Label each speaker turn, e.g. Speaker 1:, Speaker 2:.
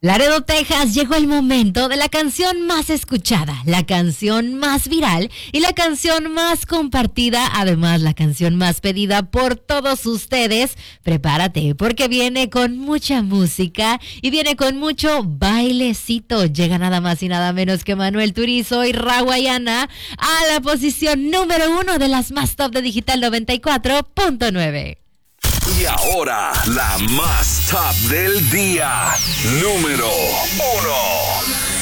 Speaker 1: Laredo, Texas, llegó el momento de la canción más escuchada, la canción más viral y la canción más compartida, además la canción más pedida por todos ustedes. Prepárate porque viene con mucha música y viene con mucho bailecito. Llega nada más y nada menos que Manuel Turizo y Rawayana a la posición número 1 de las más top de Digital 94.9.
Speaker 2: Y ahora, la más top del día. Número 1.